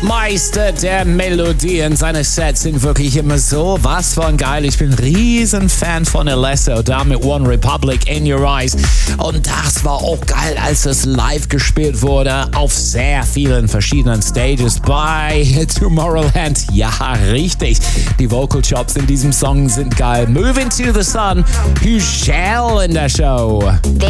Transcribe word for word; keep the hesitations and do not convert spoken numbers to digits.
Meister der Melodien. Seine Sets sind wirklich immer so was von geil. Ich bin ein riesen Fan von Alesso, da mit One Republic, In Your Eyes. Und das war auch geil, als es live gespielt wurde auf sehr vielen verschiedenen Stages bei Tomorrowland. Ja, richtig. Die Vocal Chops in diesem Song sind geil. Moving to the Sun, Hügel in der Show.